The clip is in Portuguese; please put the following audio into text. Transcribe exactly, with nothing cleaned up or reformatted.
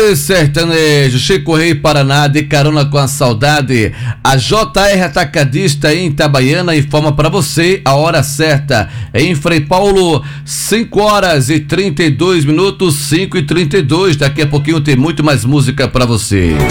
sertanejo, Chico Rei Paraná, de carona com a saudade. A J R Atacadista em Itabaiana informa para você a hora certa. Em Frei Paulo, cinco horas e trinta e dois minutos, cinco e trinta e dois. Daqui a pouquinho tem muito mais música para você.